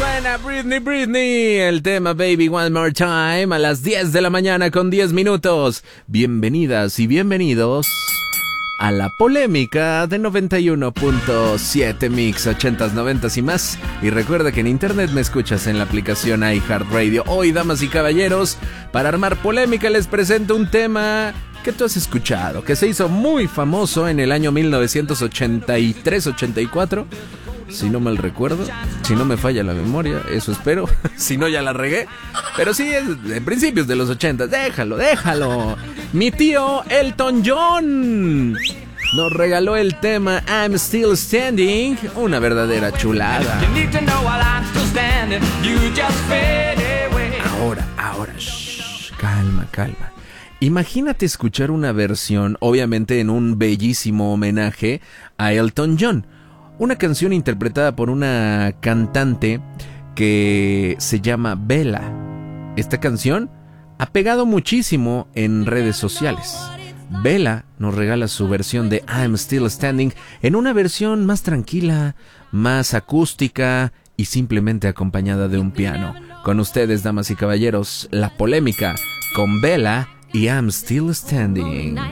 Suena Britney, el tema Baby One More Time a las 10 de la mañana con 10 minutos. Bienvenidas y bienvenidos a la polémica de 91.7 Mix 80s, 90s y más. Y recuerda que en internet me escuchas en la aplicación iHeartRadio. Hoy, damas y caballeros, para armar polémica les presento un tema que tú has escuchado, que se hizo muy famoso en el año 1983-84. Si no mal recuerdo, si no me falla la memoria, eso espero. Si no, ya la regué. Pero sí, es de principios de los 80. Déjalo. Mi tío Elton John nos regaló el tema I'm Still Standing, una verdadera chulada. Ahora, calma. Imagínate escuchar una versión, obviamente en un bellísimo homenaje a Elton John. Una canción interpretada por una cantante que se llama Bella. Esta canción ha pegado muchísimo en redes sociales. Bella nos regala su versión de I'm Still Standing en una versión más tranquila, más acústica y simplemente acompañada de un piano. Con ustedes, damas y caballeros, la polémica con Bella y I'm Still Standing.